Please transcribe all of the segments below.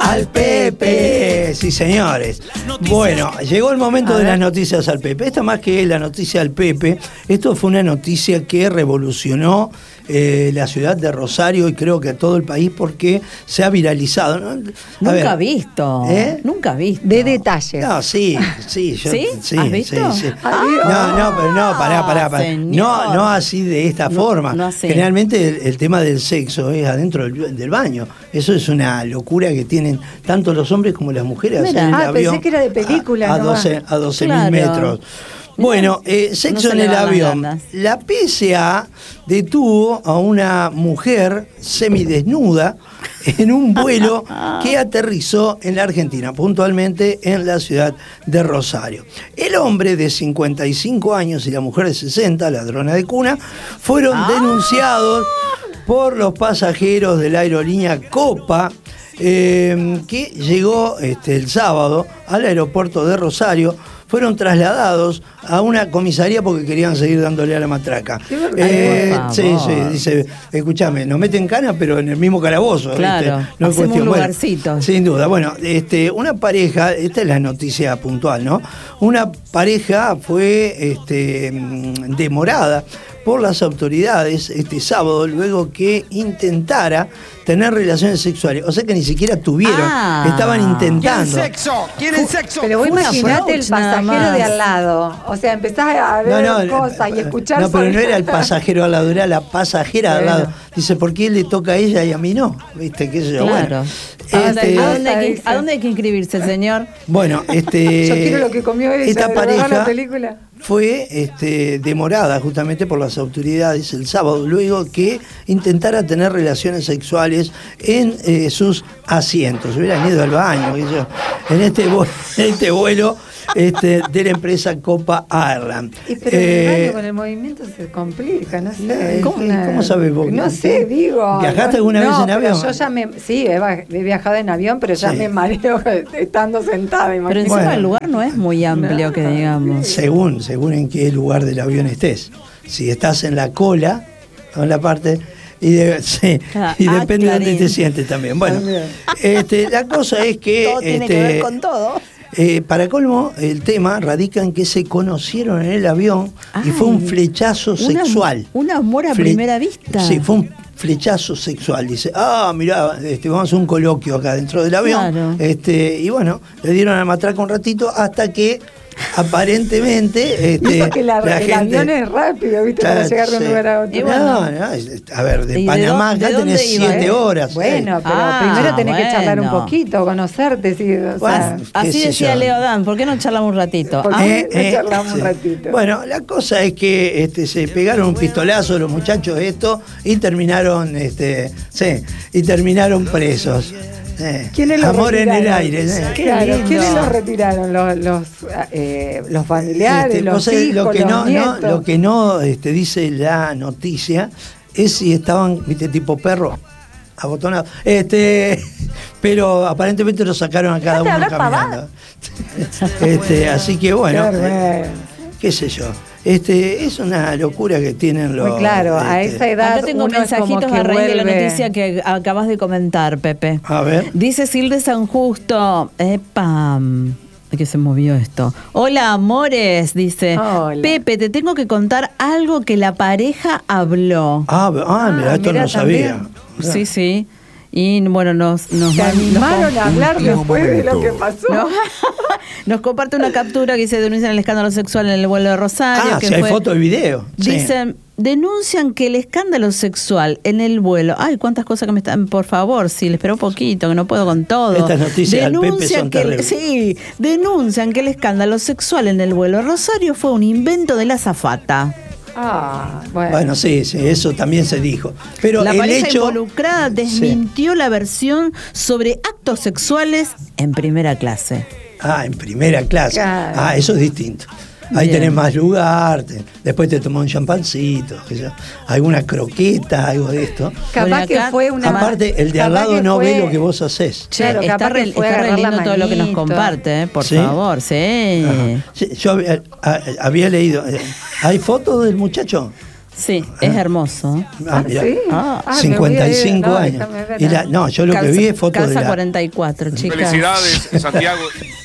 al Pepe. Sí, señores. Bueno, llegó el momento de las noticias al Pepe. Esta más que la noticia al Pepe, esto fue una noticia que revolucionó la ciudad de Rosario y creo que a todo el país porque se ha viralizado. Nunca visto. Nunca visto. De detalles. No, sí. Yo, ¿Sí? ¿Has visto? Sí. No, pero no, pará. No así de esta forma. No así. Generalmente el tema del sexo es adentro del baño. Eso es una locura que tienen tanto los hombres como las mujeres. Mira. En el avión pensé que era de película. a 12.000 Claro. metros. Bueno, sexo No se en le el van las avión. ganas. La PSA detuvo a una mujer semidesnuda en un vuelo que aterrizó en la Argentina, puntualmente en la ciudad de Rosario. El hombre de 55 años y la mujer de 60, ladrona de cuna, fueron denunciados por los pasajeros de la aerolínea Copa, que llegó el sábado al aeropuerto de Rosario. Fueron trasladados a una comisaría porque querían seguir dándole a la matraca. Sí, dice, escúchame, nos meten cana, pero en el mismo calabozo. Claro, ¿viste? No es hacemos cuestión. un lugarcito. Bueno, sin duda. Bueno, una pareja, esta es la noticia puntual, ¿no? Una pareja fue demorada por las autoridades este sábado luego que intentara tener relaciones sexuales. O sea que ni siquiera tuvieron, estaban intentando. ¿Quieren sexo? Pero vos Fue un imaginate el approach nada pasajero más. de al lado. O sea, empezás a ver cosas y escuchar. No, pero no sonidos. era el pasajero al lado, era la pasajera al lado. Dice, ¿por qué le toca a ella y a mí no? ¿Viste? ¿Qué sé yo? Claro. Bueno, ¿A dónde hay que inscribirse, señor? bueno, Yo quiero lo que comió ella. esta ¿de verdad la pareja película? fue demorada justamente por las autoridades el sábado, luego que intentara tener relaciones sexuales en sus asientos. Hubieran ido al baño, qué sé yo, en este vuelo de la empresa Copa Airlines. Pero el baño con el movimiento se complica, no sé. ¿Cómo sabes vos? No sé, digo. ¿Viajaste alguna vez en avión? Yo ya sí, he viajado en avión, pero ya me mareo estando sentada. Pero imagínate. encima el lugar no es muy amplio, que digamos. Según en qué lugar del avión estés. Si estás en la cola, o en la parte... Y depende de dónde te sientes también. Bueno, la cosa es que... Todo tiene que ver con todo. Para colmo, el tema radica en que se conocieron en el avión y fue un flechazo sexual. Un amor a primera vista. Sí, fue un flechazo sexual. Dice, mirá, vamos a hacer un coloquio acá dentro del avión. Claro. Y bueno, le dieron a matraca un ratito hasta que aparentemente Porque el gente, avión es rápido, ¿viste? Para llegar de un lugar a otro. Y bueno, a ver, de ¿y Panamá de acá dónde tenés iba? 7 horas. Bueno, pero primero tenés que charlar un bueno. poquito, conocerte. Sí, o sea, Bueno, Así qué sé decía yo. Leo Dan, ¿por qué no charlamos un ratito? ¿por qué no charlamos un ratito? Bueno, la cosa es que se pegaron un pistolazo los muchachos y terminaron terminaron presos. ¿Quiénes los Amor en el retiraron? aire. Claro, lindo. ¿quiénes los retiraron? Los familiares, Vos los sabés, hijos, lo que no dice la noticia es si estaban, viste, tipo perro, abotonados. Pero aparentemente lo sacaron a cada uno caminando. Así que bueno, qué sé yo. Es una locura que tienen los... Muy claro, a esa edad. Acá tengo uno es como mensajitos que a raíz de la vuelve. noticia que acabas de comentar, Pepe. A ver. Dice Silde San Justo, que se movió esto. Hola, amores, dice. Hola. Pepe, te tengo que contar algo que la pareja habló. Mira, esto mira, no sabía. Sí, sí. Y bueno, nos Se animaron a hablar después de lo que pasó. nos comparte una captura que dice denuncian el escándalo sexual en el vuelo de Rosario. Si hay foto y video. Dicen, denuncian que el escándalo sexual en el vuelo. Ay, cuántas cosas que me están. Por favor, sí, les espero un poquito, que no puedo con todo. Estas noticias al Pepe son terribles. Sí, denuncian que el escándalo sexual en el vuelo de Rosario fue un invento de la azafata. Bueno, sí, eso también se dijo. Pero La el pareja hecho involucrada desmintió la versión sobre actos sexuales en primera clase. en primera clase. Claro. Eso es distinto. Ahí Bien. tenés más lugar, después te tomás un champancito, alguna croqueta, algo de esto. Capaz que acá, fue una. Aparte, el de al capaz lado que no fue- ve lo que vos hacés. Claro, está capaz que fue está agarrar re la lindo todo lo que nos manito. comparte, por ¿Sí? favor, sí. Sí, yo había leído. ¿Hay fotos del muchacho? Sí, es hermoso. Mirá, ¿sí? 55 años. déjame ver. No, yo lo que vi es foto de Calza la... 44, chicas. Felicidades, Santiago.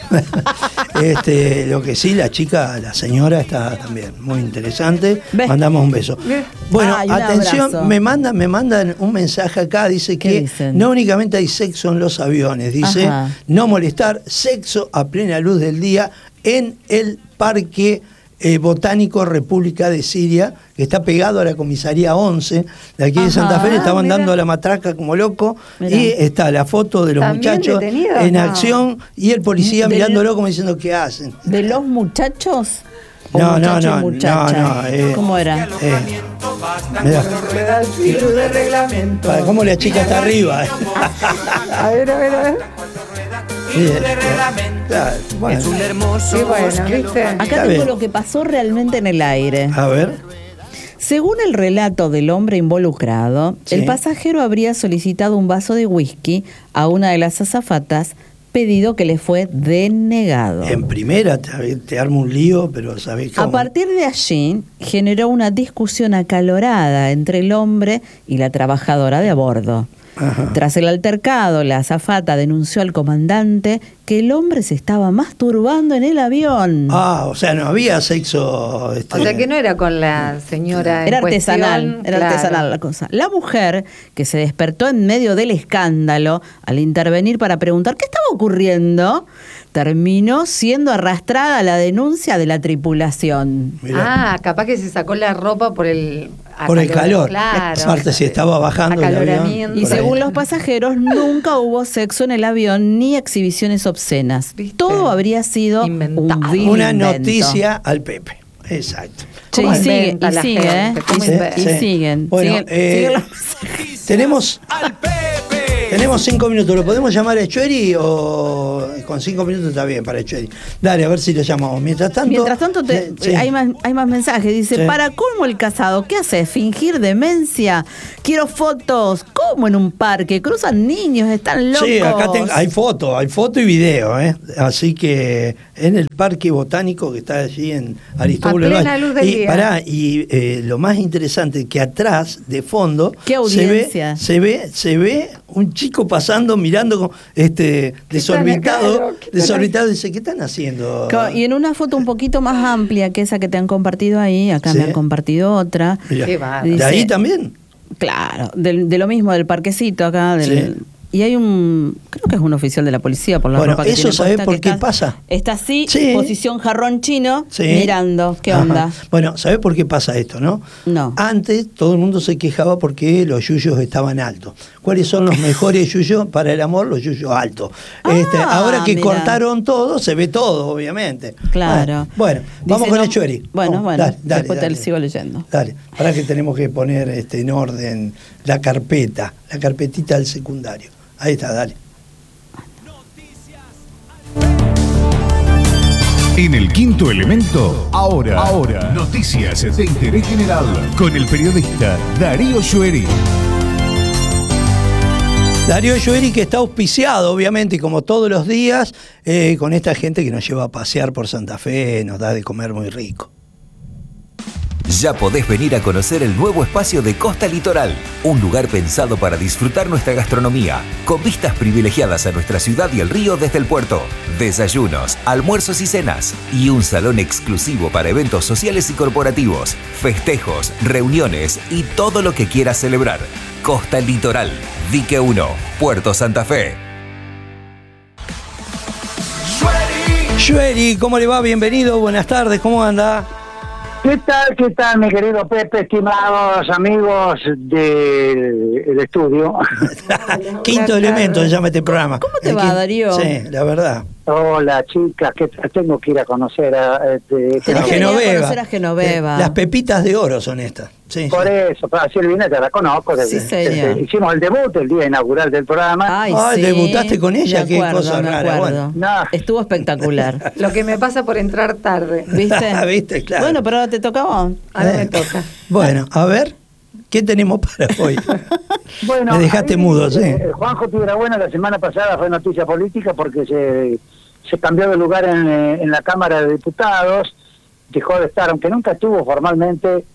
Lo que sí, la chica, la señora está también muy interesante. ¿Ves? Mandamos un beso. Bueno, Ay, un atención, abrazo. me mandan un mensaje acá, dice ¿Qué que dicen? no únicamente hay sexo en los aviones, dice Ajá. no molestar, sexo a plena luz del día en el Parque Botánico República de Siria, que está pegado a la comisaría 11 de aquí de Santa Fe. Le estaban mira. dando a la matraca como loco. Mirá. Y está la foto de los ¿También muchachos detenidos? en No. acción y el policía mirándolo como diciendo ¿qué hacen? ¿De los muchachos? ¿O No, no, muchacho y no, muchacha? no, ¿Cómo era? Mirá, Rueda el filo de reglamento. cómo la chica está arriba. A ver. Claro, bueno, Sí, bueno, ¿viste? Acá Está tengo bien. lo que pasó realmente en el aire. a ver. Según el relato del hombre involucrado, Sí. el pasajero habría solicitado un vaso de whisky a una de las azafatas, pedido que le fue denegado. En primera te arma un lío, pero sabés cómo. A partir de allí, generó una discusión acalorada entre el hombre y la trabajadora de a bordo. Ajá. Tras el altercado, la azafata denunció al comandante que el hombre se estaba masturbando en el avión. O sea, no había sexo. O sea que no era con la señora en Era cuestión, artesanal, era claro. artesanal la cosa. La mujer, que se despertó en medio del escándalo al intervenir para preguntar qué estaba ocurriendo, terminó siendo arrastrada a la denuncia de la tripulación. Mirá. Capaz que se sacó la ropa por el calor. Claro. Aparte, si estaba bajando el avión. Acaloramiento. Y por ahí. según los pasajeros, nunca hubo sexo en el avión ni exhibiciones obscenas. ¿Viste? Todo habría sido Inventado. un vil Una invento. noticia al Pepe. Exacto. Che, ¿Cómo y sigue, inventa y la sigue, gente? ¿Cómo y inventa? siguen. Bueno, siguen los- tenemos 5 minutos. ¿Lo podemos llamar a Echueri o con 5 minutos está bien para Echueri? Dale, a ver si lo llamamos. Mientras tanto, sí. hay más mensajes. Dice, Sí. para colmo el casado, ¿qué hace? ¿Fingir demencia? Quiero fotos. ¿Cómo en un parque? Cruzan niños, están locos. Sí, acá hay foto y video, ¿eh? Así que en el Parque Botánico que está allí en Aristóbulo A plena Valle. luz del día. Lo más interesante que atrás, de fondo, ¡Qué audiencia! se ve un chico pasando, mirando desorbitado, dice, ¿qué están haciendo? Y en una foto un poquito más amplia que esa que te han compartido ahí, acá Sí. me han compartido otra. Mirá, Qué bárbaro. ¿de Dice- ahí también? Claro, de lo mismo, del parquecito acá. Sí. Y hay creo que es un oficial de la policía por la Bueno, ropa que eso tiene ¿sabés puesta, por que qué está- pasa? Está así, Sí. posición jarrón chino, Sí. mirando. ¿Qué Ajá. onda? Bueno, ¿sabés por qué pasa esto, no? No. Antes todo el mundo se quejaba porque los yuyos estaban altos. ¿Cuáles son los mejores yuyos para el amor? Los yuyos altos. Ahora que mirá. cortaron todo, se ve todo, obviamente. Claro. Bueno, vamos Dice, con no- el Chueri. Bueno, Vamos, bueno, dale, después te dale. lo sigo leyendo. Dale, para que tenemos que poner en orden la carpetita del secundario. Ahí está, dale. En el quinto elemento, ahora, noticias de interés general con el periodista Darío Schueri. Darío Schueri, que está auspiciado, obviamente, y como todos los días, con esta gente que nos lleva a pasear por Santa Fe, nos da de comer muy rico. Ya podés venir a conocer el nuevo espacio de Costa Litoral, un lugar pensado para disfrutar nuestra gastronomía, con vistas privilegiadas a nuestra ciudad y el río desde el puerto, desayunos, almuerzos y cenas, y un salón exclusivo para eventos sociales y corporativos, festejos, reuniones y todo lo que quieras celebrar. Costa Litoral, Dique 1, Puerto Santa Fe. Schueri, ¿cómo le va? Bienvenido, buenas tardes, ¿cómo anda? ¿Qué tal, mi querido Pepe, estimados amigos del estudio? Quinto elemento se llama este programa. ¿Cómo te va, Darío? Sí, la verdad. Hola, chicas, ¿qué tal? Tengo que ir a conocer Tenés que venir a conocer a Genoveva. Las pepitas de oro son estas. Sí, Por sí. eso, para Silvina te la conozco. Sí, señor. Hicimos el debut el día inaugural del programa. Ay, Ay, sí. ¿debutaste con ella? Me Qué acuerdo, cosa me rara, acuerdo. bueno. No. Estuvo espectacular. Lo que me pasa por entrar tarde. ¿Viste? ¿Viste? Claro. Bueno, pero ahora te toca a vos. Ahora me toca. Bueno, a ver, ¿qué tenemos para hoy? Bueno, Me dejaste ahí, mudo, sí. Juanjo Piedrabuena la semana pasada fue noticia política porque se cambió de lugar en la Cámara de Diputados, dejó de estar, aunque nunca estuvo formalmente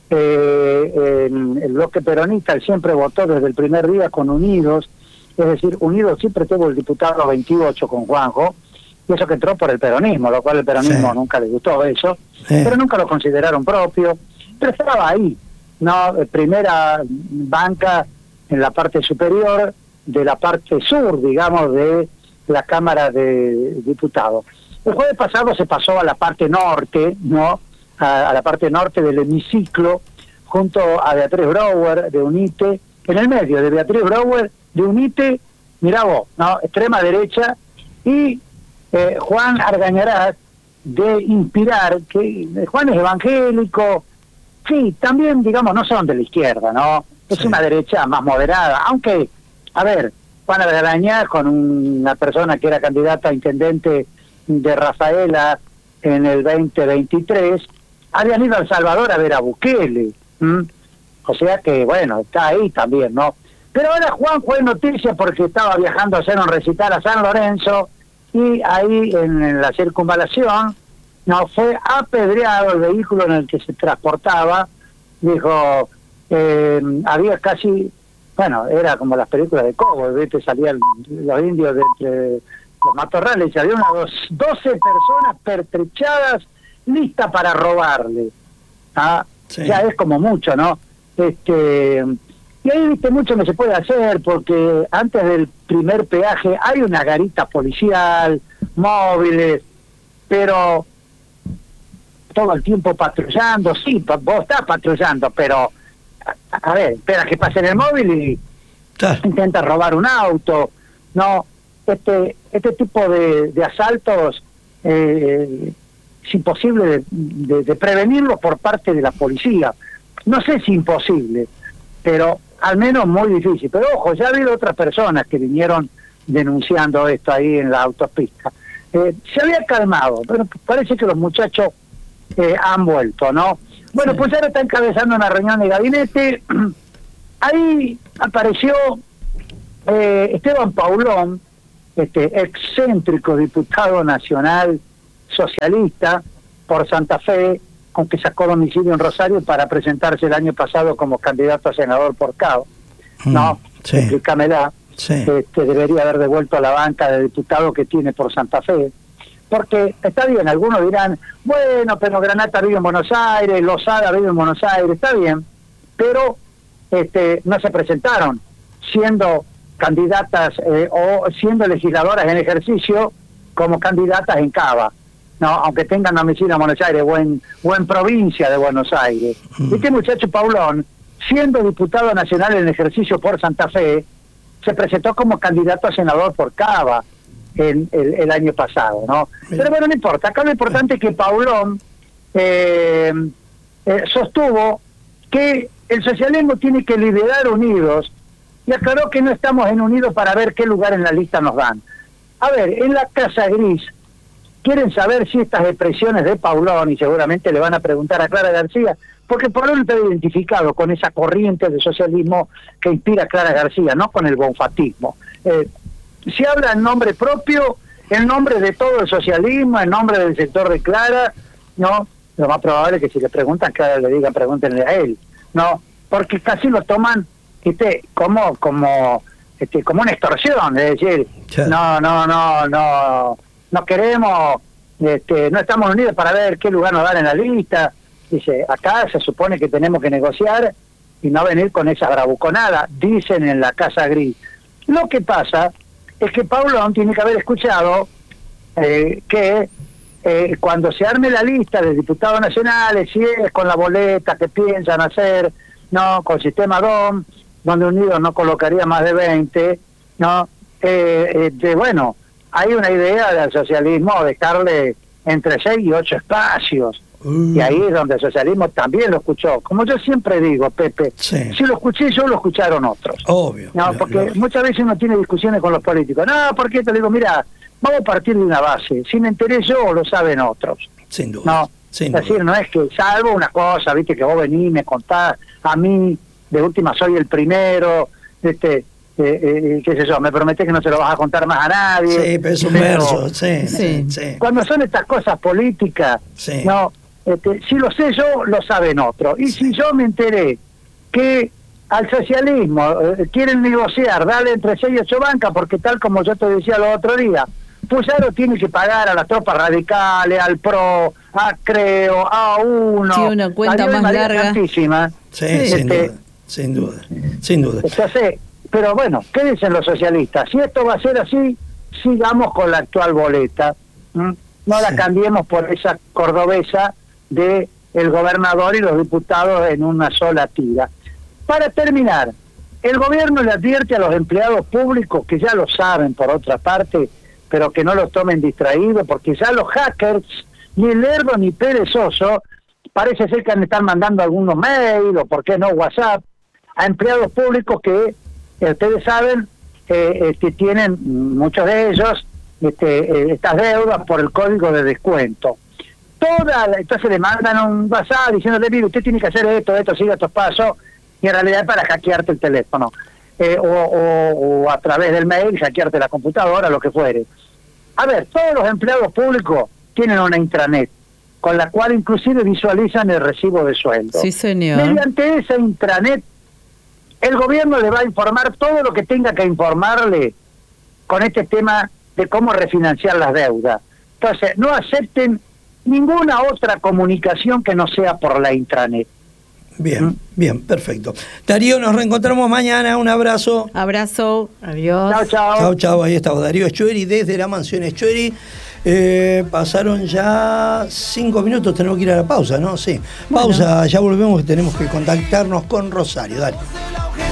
el bloque peronista él siempre votó desde el primer día con Unidos, es decir, Unidos siempre tuvo el diputado 28 con Juanjo, y eso que entró por el peronismo, lo cual el peronismo nunca le gustó eso, pero nunca lo consideraron propio, pero estaba ahí, ¿no? Primera banca en la parte superior de la parte sur, digamos, de la Cámara de Diputados. El jueves pasado se pasó a la parte norte, ¿no? A la parte norte del hemiciclo, junto a Beatriz Brouwer de UNITE, en el medio de Beatriz Brouwer de UNITE, mirá vos, ¿no? Extrema derecha, y Juan Argañarás de Inspirar, que Juan es evangélico, sí, también, digamos, no son de la izquierda, ¿no? Es una derecha más moderada, aunque, a ver, Juan Argañarás con una persona que era candidata a intendente de Rafaela en el 2023, habían ido a El Salvador a ver a Bukele, o sea que, bueno, está ahí también, ¿no? Pero ahora Juan fue noticia porque estaba viajando a hacer un recital a San Lorenzo, y ahí en la circunvalación no fue apedreado el vehículo en el que se transportaba. Dijo, había casi, bueno, era como las películas de Cobo, ¿viste? Salían los indios de entre los matorrales y había unas 12 personas pertrechadas listas para robarle. Ya es como mucho, ¿no? Y ahí, viste, mucho no se puede hacer porque antes del primer peaje hay una garita policial, móviles, pero todo el tiempo patrullando. Sí, vos estás patrullando, pero a ver, esperas que pase en el móvil y intenta robar un auto. No, este tipo de asaltos es imposible de prevenirlos por parte de la policía. No sé si imposible, pero al menos muy difícil. Pero ojo, ya ha habido otras personas que vinieron denunciando esto ahí en la autopista. Se había calmado, pero parece que los muchachos han vuelto, ¿no? Bueno, pues ahora está encabezando una reunión de gabinete. Ahí apareció Esteban Paulón, excéntrico diputado nacional socialista por Santa Fe, con que sacó domicilio en Rosario para presentarse el año pasado como candidato a senador por Cabo. ¿No? Explícamela. Debería haber devuelto a la banca de diputado que tiene por Santa Fe. Porque está bien, algunos dirán, bueno, pero Granata vive en Buenos Aires, Lozada vive en Buenos Aires, está bien, pero no se presentaron siendo candidatas o siendo legisladoras en ejercicio como candidatas en Cava. No, aunque tengan domicilio en Buenos Aires o en provincia de Buenos Aires. Este muchacho Paulón, siendo diputado nacional en ejercicio por Santa Fe, se presentó como candidato a senador por Cava el año pasado, ¿no? Pero bueno, no importa. Acá lo importante es que Paulón sostuvo que el socialismo tiene que liderar Unidos y aclaró que no estamos en Unidos para ver qué lugar en la lista nos dan. A ver, en la Casa Gris quieren saber si estas expresiones de Paulón, y seguramente le van a preguntar a Clara García, porque Paulón está identificado con esa corriente de socialismo que inspira a Clara García, no con el bonfatismo. Si habla en nombre propio, en nombre de todo el socialismo, en nombre del sector de Clara, no, lo más probable es que si le preguntan, Clara le digan, pregúntenle a él, no, porque casi lo toman como una extorsión, es decir, no queremos, no estamos unidos para ver qué lugar nos dan en la lista. Dice, acá se supone que tenemos que negociar y no venir con esa bravuconada, dicen en la Casa Gris. Lo que pasa es que Paulón tiene que haber escuchado que cuando se arme la lista de diputados nacionales, si es con la boleta que piensan hacer, no, con sistema DOM, donde Unidos no colocaría más de 20, no, bueno, hay una idea del socialismo de entre 6 y 8 espacios. Y ahí es donde el socialismo también lo escuchó. Como yo siempre digo, Pepe, si lo escuché yo, lo escucharon otros. Obvio. No, porque muchas veces uno tiene discusiones con los políticos. No, porque te digo, mira, vamos a partir de una base. Si me enteré yo, lo saben otros. Sin duda. No, es decir, no es que salvo una cosa, viste, que vos venís, me contás, a mí, de última soy el primero, qué sé yo, me prometés que no se lo vas a contar más a nadie. Sí, pero es un verso, sí. Cuando son estas cosas políticas, no, Si lo sé yo, lo saben otros. Y si yo me enteré que al socialismo quieren negociar, darle entre 6 y 8 bancas, porque tal como yo te decía el otro día, Puyaro tiene que pagar a las tropas radicales, al PRO, a Creo, a UNO. Sí, una cuenta más larga. Sí, sin duda. Entonces, pero bueno, ¿qué dicen los socialistas? Si esto va a ser así, sigamos con la actual boleta. No la cambiemos por esa cordobesa de el gobernador y los diputados en una sola tira. Para terminar, el gobierno le advierte a los empleados públicos, que ya lo saben por otra parte, pero que no los tomen distraídos, porque ya los hackers, ni Lerdo ni perezoso, parece ser que han de estar mandando algunos mails, o por qué no WhatsApp, a empleados públicos que, ustedes saben, tienen, muchos de ellos, estas deudas por el código de descuento. Entonces le mandan un WhatsApp diciéndole, mire, usted tiene que hacer esto, siga estos pasos, y en realidad es para hackearte el teléfono, o a través del mail, hackearte la computadora, lo que fuere. A ver, todos los empleados públicos tienen una intranet, con la cual inclusive visualizan el recibo de sueldo. Sí, señor. Mediante esa intranet, el gobierno le va a informar todo lo que tenga que informarle con este tema de cómo refinanciar las deudas. Entonces, no acepten ninguna otra comunicación que no sea por la intranet. Bien, perfecto. Darío, nos reencontramos mañana. Un abrazo. Abrazo. Adiós. Chao. Ahí estamos. Darío Echeverri desde la mansión Echeverri. Pasaron ya 5 minutos. Tenemos que ir a la pausa, ¿no? Sí. Pausa, ya volvemos, que tenemos que contactarnos con Rosario. Dale.